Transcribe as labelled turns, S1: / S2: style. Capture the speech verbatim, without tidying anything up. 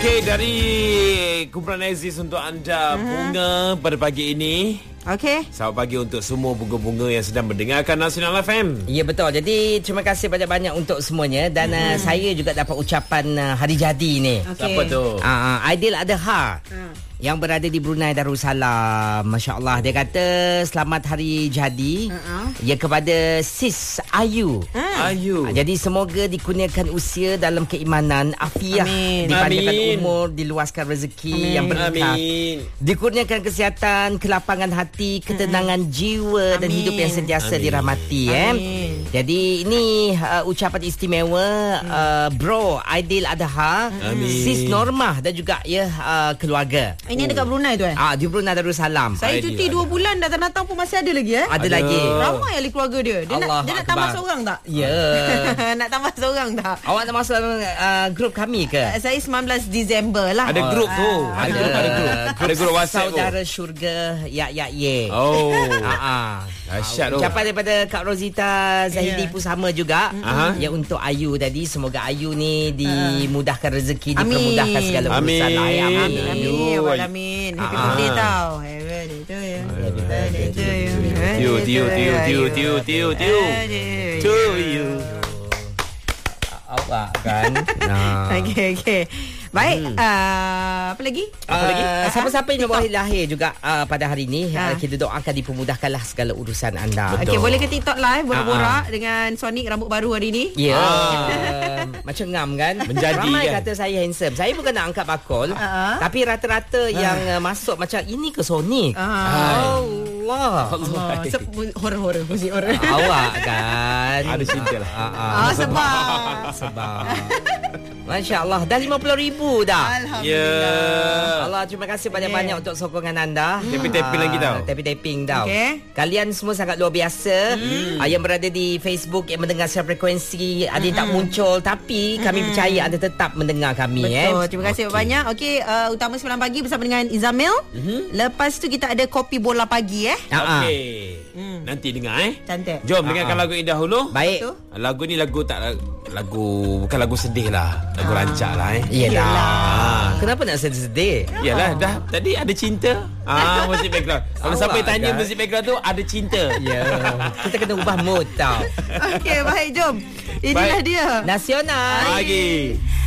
S1: Okey, dari kumpulan Aziz untuk anda, uh-huh. bunga pada pagi ini.
S2: Okey.
S1: Selamat pagi untuk semua bunga-bunga yang sedang mendengarkan Nasional F M.
S3: Ya, betul. Jadi terima kasih banyak-banyak untuk semuanya. Dan hmm. uh, saya juga dapat ucapan uh, hari jadi ni.
S2: Okay.
S1: Siapa tu?
S3: Uh, Aidil Adha. Hmm. Yang berada di Brunei Darussalam. Masya Allah. Dia kata selamat hari jadi. Uh-uh. Ya, kepada Sis Ayu.
S2: Hmm.
S1: Ayu.
S3: Jadi semoga dikurniakan usia dalam keimanan, afiah, dipanjangkan umur, diluaskan rezeki Amin. yang berkah, dikurniakan kesihatan, kelapangan hati, ketenangan mm-hmm. jiwa Amin. dan hidup yang sentiasa Amin. dirahmati. Eh. Jadi ini uh, ucapan istimewa uh, Bro Aidil Adha,
S1: Amin.
S3: Sis Normah dan juga ya uh, keluarga.
S2: Ini dekat Brunei tu eh?
S3: Ah, di Brunei Darussalam.
S2: Saya cuti dua bulan, datang-datang pun masih ada lagi eh?
S3: Ada, ada. lagi.
S2: Ramai ahli keluarga dia. Dia
S3: Allah
S2: nak dia nak tambah seorang tak?
S3: Ya.
S2: Nak tambah seorang tak?
S3: Awak nak masuk uh, grup kami ke?
S2: Uh, saya sembilan belas Disember lah.
S1: Ada grup tu.
S2: Uh,
S1: ada grup, ada grup. Ada grup WhatsApp tu.
S3: Saudara syurga ya ya ye.
S1: Oh.
S3: Ha ah.
S1: Dahsyat tu.
S3: Ucapan daripada Kak Rosita Zahidi yeah. pun sama juga.
S1: Uh-huh.
S3: Ya, untuk Ayu tadi, semoga Ayu ni dimudahkan rezeki, dipermudahkan segala urusan.
S1: Amin.
S3: Amin.
S2: Amin. Amin. Amin. Happy birthday tau. Happy birthday to you. Happy birthday to you.
S1: Tiu tiu tiu tiu tiu tiu tiu. To you.
S3: Awak kan.
S2: Okey okey. Baik, hmm. uh, apa lagi?
S3: Apa lagi? Uh, siapa-siapa yang berbahagia lahir juga uh, pada hari ini,
S2: ha.
S3: uh, kita doakan dipermudahkanlah segala urusan anda.
S2: Okey, boleh ke TikTok live borak-borak uh-huh. dengan Sonic rambut baru hari ni?
S3: Ya. Yeah.
S1: Ah.
S3: Uh, macam ngam kan?
S1: Menjadi
S3: Ramai
S1: kan?
S3: kata saya handsome. Saya bukan nak angkat bakul,
S2: uh-huh.
S3: tapi rata-rata uh. yang uh, masuk macam ini ke Sonic.
S2: Uh-huh.
S3: Allah.
S2: Allah. Se- horor-horor, muzik horor.
S3: Awak kan.
S1: Ada cinta lah.
S3: Uh, uh,
S2: ah, sebab.
S3: Sebab. Masya Allah, dah lima puluh ribu dah.
S2: Alhamdulillah.
S1: Ya.
S3: Allah, terima kasih banyak-banyak yeah. untuk sokongan anda.
S1: Tapping-tapping
S3: uh,
S1: lagi tau.
S3: Tapping-tapping tau.
S2: Okay.
S3: Kalian semua sangat luar biasa. Mm. Uh, yang berada di Facebook, yang mendengar secara frekuensi, ada yang tak muncul, tapi kami mm. percaya anda tetap mendengar kami.
S2: Betul.
S3: Eh.
S2: Terima kasih okay. banyak. Okey, uh, Utama Sembilan Pagi bersama dengan Izamil. Mm-hmm. Lepas tu kita ada Kopi Bola Pagi eh.
S3: Uh-huh.
S1: Okey. Mm. Nanti dengar eh.
S2: Cantik.
S1: Jom dengarkan
S3: uh-huh.
S1: lagu ini dahulu.
S3: Baik.
S1: Lagu ni lagu tak lagu bukan lagu sedih lah. Lagu uh. rancak lah eh.
S3: Yelah.
S1: Ah.
S3: Kenapa nak sedih-sedih?
S1: Yalah, dah tadi ada cinta. Ah, musik background. Kalau siapa yang tanya musik background tu ada cinta.
S3: Ya. Kita kena ubah mood tau.
S2: Okey, baik, jom. Inilah
S1: Baik.
S2: dia
S3: Nasional
S1: Pagi.